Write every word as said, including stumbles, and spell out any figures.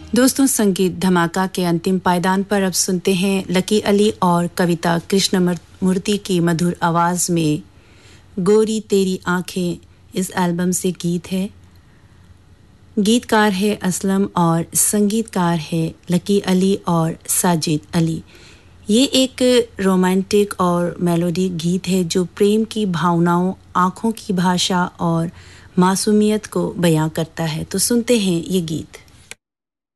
दोस्तों, संगीत धमाका के अंतिम पायदान पर अब सुनते हैं लकी अली और कविता कृष्णमूर्ति की मधुर आवाज में गोरी तेरी आंखें। इस एल्बम से गीत है। गीतकार है असलम और संगीतकार है लकी अली और साजिद अली। ये एक रोमांटिक और मेलोडी गीत है जो प्रेम की भावनाओं, आंखों की भाषा और मासूमियत को बयां करता है। तो सुनते हैं ये गीत।